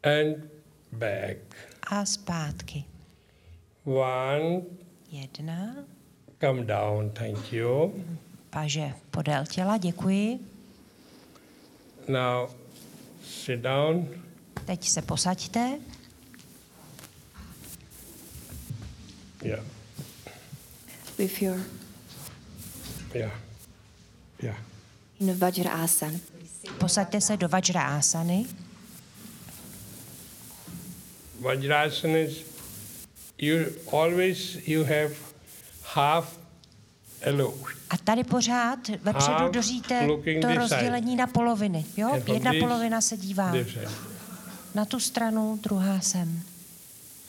and back. A zpátky. 1, 1. come down, thank you. Paže podél těla, děkuji. Now sit down. Teď se posaďte. Yeah. With your Yeah. Yeah. in Vajrasana. Posaďte se do Vajrasany. Vajrasana is you have half look. A tady pořád vepředu držíte to rozdělení na poloviny. Jo? Jedna polovina se dívá na tu stranu, druhá sem.